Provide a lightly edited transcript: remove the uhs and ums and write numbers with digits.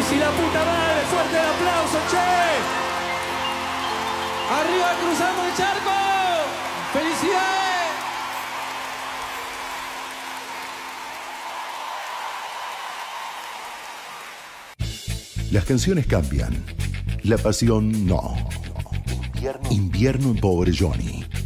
Pisi, la puta madre, fuerte el aplauso, che. Arriba cruzando el charco. ¡Felicidades! Las canciones cambian, la pasión no. Invierno en Pobre Johnny.